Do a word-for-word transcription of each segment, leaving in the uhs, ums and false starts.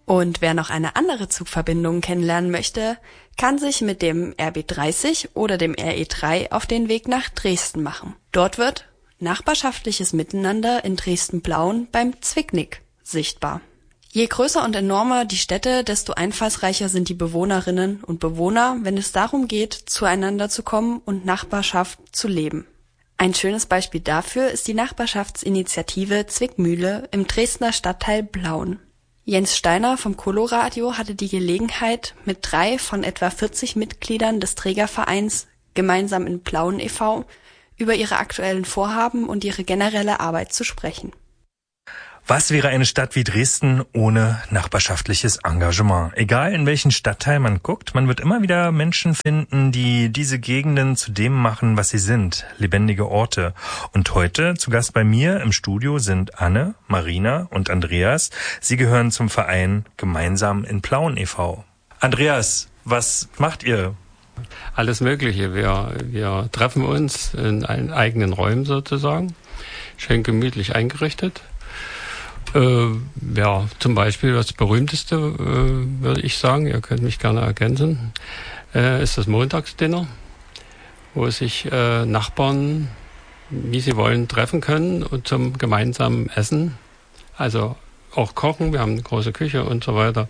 Und wer noch eine andere Zugverbindung kennenlernen möchte, kann sich mit dem R B dreißig oder dem R E drei auf den Weg nach Dresden machen. Dort wird nachbarschaftliches Miteinander in Dresden-Plauen beim Zwicknick sichtbar. Je größer und enormer die Städte, desto einfallsreicher sind die Bewohnerinnen und Bewohner, wenn es darum geht, zueinander zu kommen und Nachbarschaft zu leben. Ein schönes Beispiel dafür ist die Nachbarschaftsinitiative Zwickmühle im Dresdner Stadtteil Plauen. Jens Steiner vom Coloradio hatte die Gelegenheit, mit drei von etwa vierzig Mitgliedern des Trägervereins Gemeinsam in Plauen e V über ihre aktuellen Vorhaben und ihre generelle Arbeit zu sprechen. Was wäre eine Stadt wie Dresden ohne nachbarschaftliches Engagement? Egal in welchen Stadtteil man guckt, man wird immer wieder Menschen finden, die diese Gegenden zu dem machen, was sie sind, lebendige Orte. Und heute zu Gast bei mir im Studio sind Anne, Marina und Andreas. Sie gehören zum Verein Gemeinsam in Plauen e V. Andreas, was macht ihr? Alles Mögliche. Wir, wir treffen uns in einen eigenen Räumen sozusagen, schön gemütlich eingerichtet. Äh, ja, zum Beispiel das berühmteste, äh, würde ich sagen, ihr könnt mich gerne ergänzen, äh, ist das Montagsdinner, wo sich äh, Nachbarn, wie sie wollen, treffen können und zum gemeinsamen Essen, also auch kochen, wir haben eine große Küche und so weiter.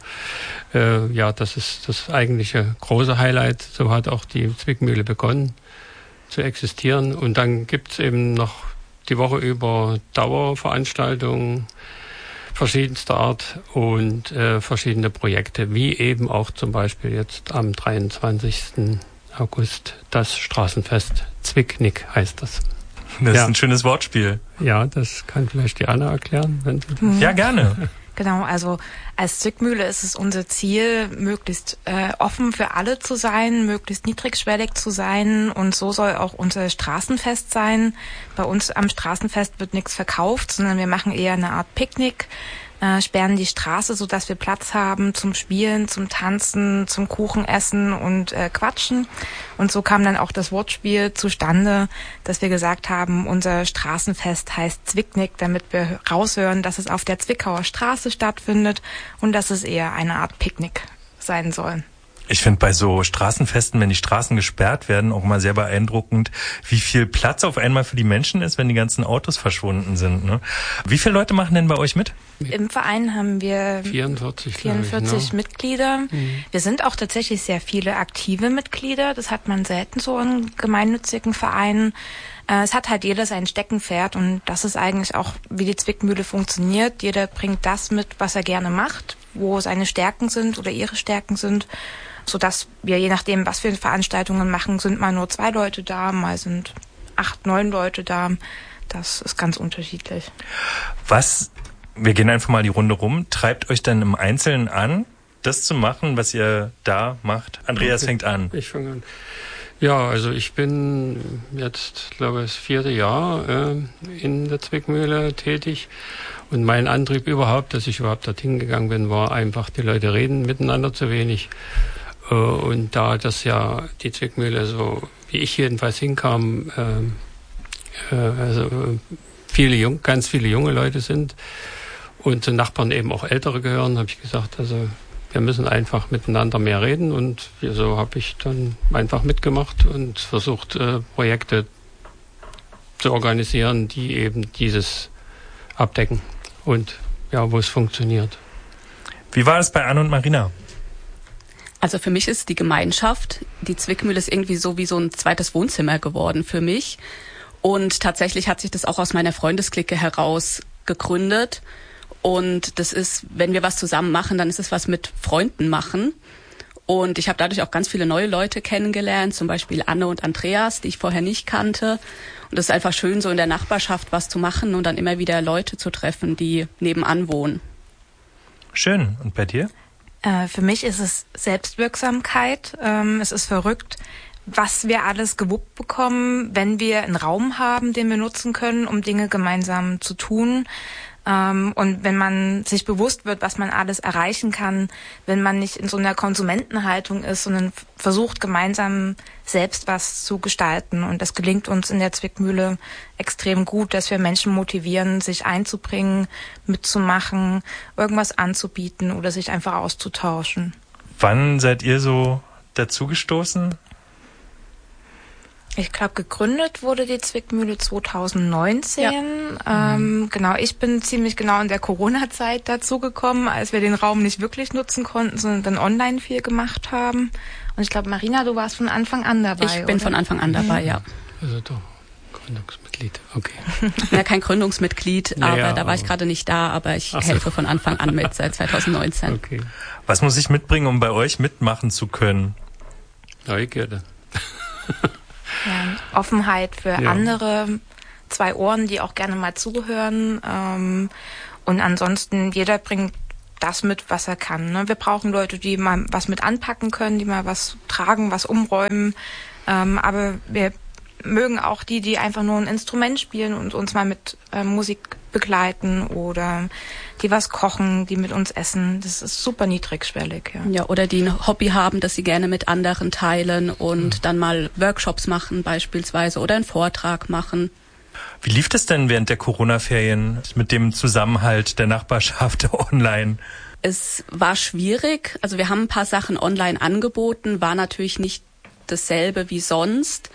Äh, ja, das ist das eigentliche große Highlight. So hat auch die Zwickmühle begonnen zu existieren. Und dann gibt's eben noch die Woche über Dauerveranstaltungen verschiedenster Art und äh, verschiedene Projekte, wie eben auch zum Beispiel jetzt am dreiundzwanzigsten August das Straßenfest Zwicknick heißt das. Das ja. ist ein schönes Wortspiel. Ja, das kann vielleicht die Anna erklären. Wenn sie mhm. Ja, gerne. Genau, also als Zwickmühle ist es unser Ziel, möglichst äh, offen für alle zu sein, möglichst niedrigschwellig zu sein, und so soll auch unser Straßenfest sein. Bei uns am Straßenfest wird nichts verkauft, sondern wir machen eher eine Art Picknick, äh, sperren die Straße, sodass wir Platz haben zum Spielen, zum Tanzen, zum Kuchenessen und äh, Quatschen. Und so kam dann auch das Wortspiel zustande, dass wir gesagt haben, unser Straßenfest heißt Zwicknick, damit wir raushören, dass es auf der Zwickauer Straße stattfindet und dass es eher eine Art Picknick sein soll. Ich finde bei so Straßenfesten, wenn die Straßen gesperrt werden, auch mal sehr beeindruckend, wie viel Platz auf einmal für die Menschen ist, wenn die ganzen Autos verschwunden sind. Ne? Wie viele Leute machen denn bei euch mit? Im Verein haben wir vierundvierzig, vierundvierzig ich, ne? Mitglieder. Mhm. Wir sind auch tatsächlich sehr viele aktive Mitglieder. Das hat man selten so in gemeinnützigen Vereinen. Es hat halt jeder sein Steckenpferd, und das ist eigentlich auch, wie die Zwickmühle funktioniert. Jeder bringt das mit, was er gerne macht, wo seine Stärken sind oder ihre Stärken sind, sodass wir, je nachdem, was wir Veranstaltungen machen, sind mal nur zwei Leute da, mal sind acht, neun Leute da. Das ist ganz unterschiedlich. Was, wir gehen einfach mal die Runde rum, treibt euch dann im Einzelnen an, das zu machen, was ihr da macht? Andreas okay. fängt an. Ich fange an. Ja, also ich bin jetzt, glaube ich, das vierte Jahr äh, in der Zwickmühle tätig. Und mein Antrieb überhaupt, dass ich überhaupt dorthin gegangen bin, war einfach, die Leute reden miteinander zu wenig. Äh, und da das ja die Zwickmühle, so wie ich jedenfalls hinkam, äh, äh, also viele jung, ganz viele junge Leute sind und zu Nachbarn eben auch Ältere gehören, habe ich gesagt, also wir müssen einfach miteinander mehr reden, und so habe ich dann einfach mitgemacht und versucht, äh, Projekte zu organisieren, die eben dieses abdecken und ja, wo es funktioniert. Wie war es bei Anne und Marina? Also für mich ist die Gemeinschaft, die Zwickmühle ist irgendwie so wie so ein zweites Wohnzimmer geworden für mich, und tatsächlich hat sich das auch aus meiner Freundesklicke heraus gegründet. Und das ist, wenn wir was zusammen machen, dann ist es was mit Freunden machen. Und ich habe dadurch auch ganz viele neue Leute kennengelernt, zum Beispiel Anne und Andreas, die ich vorher nicht kannte. Und es ist einfach schön, so in der Nachbarschaft was zu machen und dann immer wieder Leute zu treffen, die nebenan wohnen. Schön. Und bei dir? Äh, für mich ist es Selbstwirksamkeit. Ähm, es ist verrückt, was wir alles gewuppt bekommen, wenn wir einen Raum haben, den wir nutzen können, um Dinge gemeinsam zu tun. Ähm, und wenn man sich bewusst wird, was man alles erreichen kann, wenn man nicht in so einer Konsumentenhaltung ist, sondern versucht, gemeinsam selbst was zu gestalten. Und das gelingt uns in der Zwickmühle extrem gut, dass wir Menschen motivieren, sich einzubringen, mitzumachen, irgendwas anzubieten oder sich einfach auszutauschen. Wann seid ihr so dazugestoßen? Ich glaube, gegründet wurde die Zwickmühle zwanzig neunzehn. Ja. Ähm, mhm. Genau, ich bin ziemlich genau in der Corona-Zeit dazugekommen, als wir den Raum nicht wirklich nutzen konnten, sondern dann online viel gemacht haben. Und ich glaube, Marina, du warst von Anfang an dabei, Ich bin oder? von Anfang an dabei, mhm. ja. Also doch, Gründungsmitglied, okay. Ja, kein Gründungsmitglied, naja, aber da war aber ich gerade nicht da, aber ich so. helfe von Anfang an mit, seit zwanzig neunzehn. Okay. Was muss ich mitbringen, um bei euch mitmachen zu können? Neugierde. Ja, Offenheit für ja. andere, zwei Ohren, die auch gerne mal zuhören. Ähm, und ansonsten, jeder bringt das mit, was er kann. Ne? Wir brauchen Leute, die mal was mit anpacken können, die mal was tragen, was umräumen. Ähm, aber wir mögen auch die, die einfach nur ein Instrument spielen und uns mal mit äh, Musik begleiten oder die was kochen, die mit uns essen. Das ist super niedrigschwellig. Ja, ja, oder die ein Hobby haben, das sie gerne mit anderen teilen und mhm. dann mal Workshops machen beispielsweise oder einen Vortrag machen. Wie lief das denn während der Corona-Ferien mit dem Zusammenhalt der Nachbarschaft online? Es war schwierig. Also wir haben ein paar Sachen online angeboten, war natürlich nicht dasselbe wie sonst.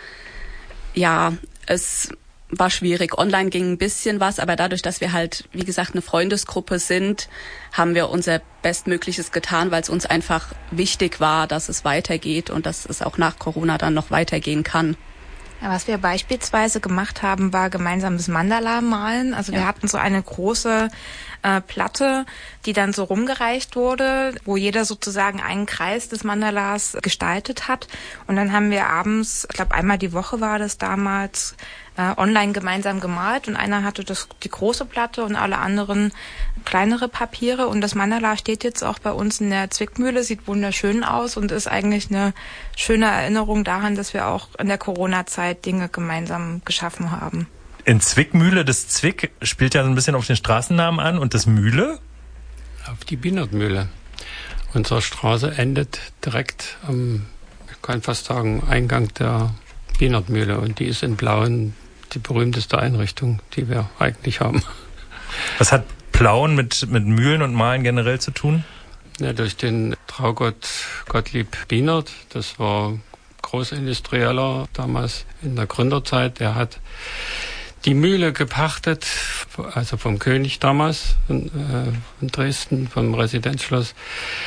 Ja, es war schwierig. Online ging ein bisschen was, aber dadurch, dass wir halt, wie gesagt, eine Freundesgruppe sind, haben wir unser Bestmögliches getan, weil es uns einfach wichtig war, dass es weitergeht und dass es auch nach Corona dann noch weitergehen kann. Ja, was wir beispielsweise gemacht haben, war gemeinsames Mandala malen. Also ja. wir hatten so eine große äh, Platte, die dann so rumgereicht wurde, wo jeder sozusagen einen Kreis des Mandalas gestaltet hat. Und dann haben wir abends, ich glaube einmal die Woche war das damals, äh, online gemeinsam gemalt. Und einer hatte das die große Platte und alle anderen kleinere Papiere. Und das Mandala steht jetzt auch bei uns in der Zwickmühle, sieht wunderschön aus und ist eigentlich eine schöne Erinnerung daran, dass wir auch in der Corona-Zeit Dinge gemeinsam geschaffen haben. In Zwickmühle, das Zwick spielt ja so ein bisschen auf den Straßennamen an und das Mühle? Auf die Bienertmühle. Unsere Straße endet direkt am, ich kann fast sagen, Eingang der Bienertmühle und die ist in Plauen die berühmteste Einrichtung, die wir eigentlich haben. Was hat Plauen mit, mit Mühlen und Malen generell zu tun? Ja, durch den Traugott Gottlieb Bienert, das war Großindustrieller damals in der Gründerzeit, der hat die Mühle gepachtet, also vom König damals in, äh, in Dresden, vom Residenzschloss,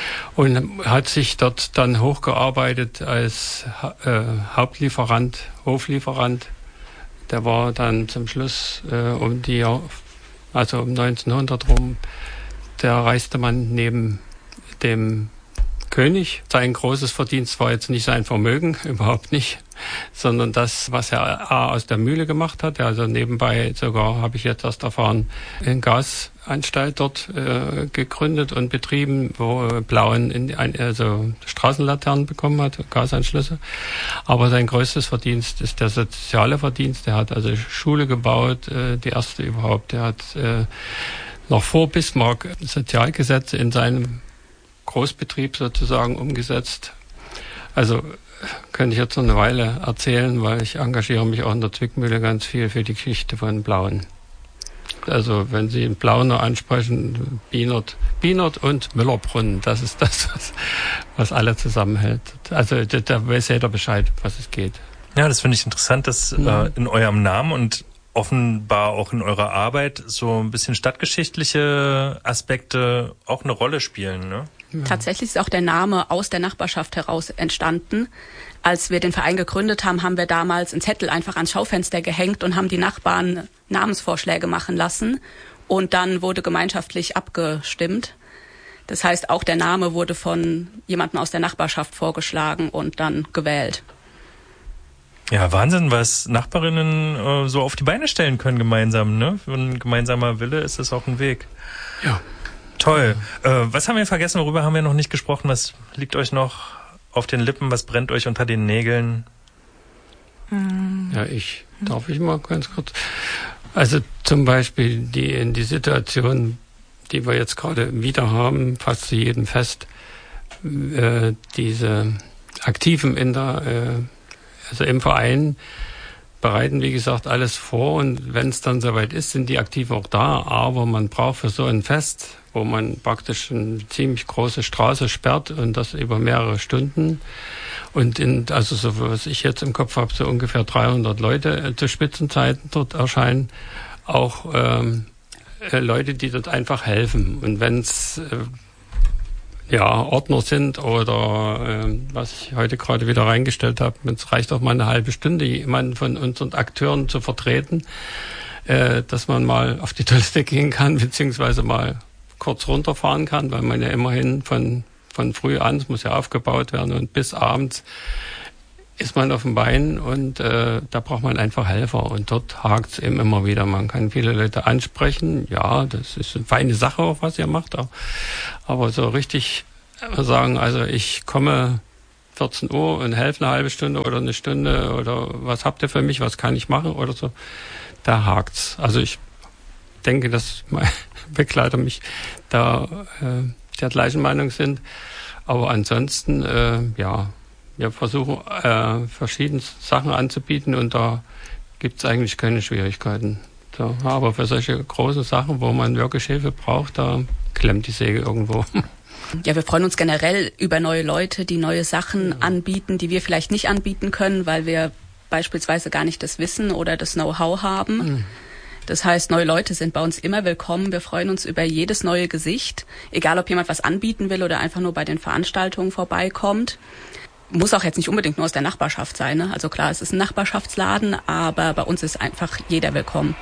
und hat sich dort dann hochgearbeitet als äh, Hauptlieferant, Hoflieferant. Der war dann zum Schluss äh, um die, also um neunzehnhundert rum, der reichste Mann neben dem König. Sein großes Verdienst war jetzt nicht sein Vermögen, überhaupt nicht, sondern das, was er A, aus der Mühle gemacht hat. Also nebenbei sogar, habe ich jetzt erst erfahren, eine Gasanstalt dort äh, gegründet und betrieben, wo äh, Plauen in ein, also Straßenlaternen bekommen hat, Gasanschlüsse. Aber sein größtes Verdienst ist der soziale Verdienst. Er hat also Schule gebaut, äh, die erste überhaupt. Er hat äh, noch vor Bismarck Sozialgesetze in seinem Großbetrieb sozusagen umgesetzt. Also könnte ich jetzt noch eine Weile erzählen, weil ich engagiere mich auch in der Zwickmühle ganz viel für die Geschichte von Plauen. Also wenn Sie einen Plauener ansprechen, Bienert, Bienert und Müllerbrunn, das ist das, was, was alle zusammenhält. Also da, da weiß jeder Bescheid, was es geht. Ja, das finde ich interessant, dass mhm. äh, in eurem Namen und offenbar auch in eurer Arbeit so ein bisschen stadtgeschichtliche Aspekte auch eine Rolle spielen, ne? Ja. Tatsächlich ist auch der Name aus der Nachbarschaft heraus entstanden. Als wir den Verein gegründet haben, haben wir damals einen Zettel einfach ans Schaufenster gehängt und haben die Nachbarn Namensvorschläge machen lassen. Und dann wurde gemeinschaftlich abgestimmt. Das heißt, auch der Name wurde von jemandem aus der Nachbarschaft vorgeschlagen und dann gewählt. Ja, Wahnsinn, was Nachbarinnen äh, so auf die Beine stellen können gemeinsam, ne? Für ein gemeinsamer Wille ist es auch ein Weg. Ja. Toll. Äh, was haben wir vergessen? Worüber haben wir noch nicht gesprochen? Was liegt euch noch auf den Lippen? Was brennt euch unter den Nägeln? Ja, ich. Darf ich mal ganz kurz? Also zum Beispiel die, die Situation, die wir jetzt gerade wieder haben, fast zu jedem Fest, äh, diese Aktiven in der, äh, also im Verein, bereiten, wie gesagt, alles vor, und wenn es dann soweit ist, sind die Aktiven auch da, aber man braucht für so ein Fest, wo man praktisch eine ziemlich große Straße sperrt und das über mehrere Stunden, und in, also so was ich jetzt im Kopf habe, so ungefähr dreihundert Leute äh, zu Spitzenzeiten dort erscheinen, auch ähm, äh, Leute, die dort einfach helfen, und wenn es äh, ja, Ordner sind oder äh, was ich heute gerade wieder reingestellt habe, es reicht auch mal eine halbe Stunde, jemanden von unseren Akteuren zu vertreten, äh, dass man mal auf die Toilette gehen kann, beziehungsweise mal kurz runterfahren kann, weil man ja immerhin von, von früh an, es muss ja aufgebaut werden, und bis abends ist man auf dem Bein, und äh, da braucht man einfach Helfer, und dort hakt es eben immer wieder. Man kann viele Leute ansprechen, ja, das ist eine feine Sache, auch was ihr macht, aber so richtig sagen, also ich komme vierzehn Uhr und helfe eine halbe Stunde oder eine Stunde, oder was habt ihr für mich, was kann ich machen oder so, da hakt's. Also ich denke, dass meine Begleiter mich da äh, der gleichen Meinung sind, aber ansonsten, äh, ja, wir versuchen, äh, verschiedene Sachen anzubieten, und da gibt es eigentlich keine Schwierigkeiten. So, aber für solche großen Sachen, wo man wirklich Hilfe braucht, da klemmt die Säge irgendwo. Ja, wir freuen uns generell über neue Leute, die neue Sachen ja. anbieten, die wir vielleicht nicht anbieten können, weil wir beispielsweise gar nicht das Wissen oder das Know-how haben. Mhm. Das heißt, neue Leute sind bei uns immer willkommen. Wir freuen uns über jedes neue Gesicht, egal ob jemand was anbieten will oder einfach nur bei den Veranstaltungen vorbeikommt. Muss auch jetzt nicht unbedingt nur aus der Nachbarschaft sein, ne? Also klar, es ist ein Nachbarschaftsladen, aber bei uns ist einfach jeder willkommen.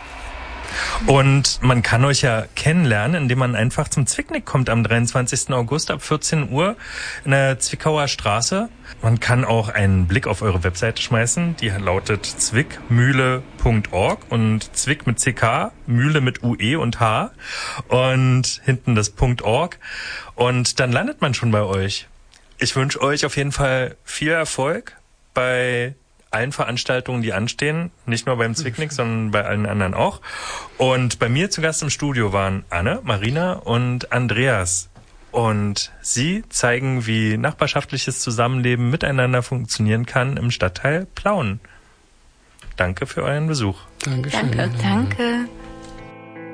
Und man kann euch ja kennenlernen, indem man einfach zum Zwicknick kommt am dreiundzwanzigsten August ab vierzehn Uhr in der Zwickauer Straße. Man kann auch einen Blick auf eure Webseite schmeißen, die lautet zwickmühle punkt org, und Zwick mit C K, Mühle mit U E und H und hinten das .org, und dann landet man schon bei euch. Ich wünsche euch auf jeden Fall viel Erfolg bei allen Veranstaltungen, die anstehen. Nicht nur beim Zwicknick, sondern bei allen anderen auch. Und bei mir zu Gast im Studio waren Anne, Marina und Andreas. Und sie zeigen, wie nachbarschaftliches Zusammenleben miteinander funktionieren kann im Stadtteil Plauen. Danke für euren Besuch. Dankeschön. Danke. Danke.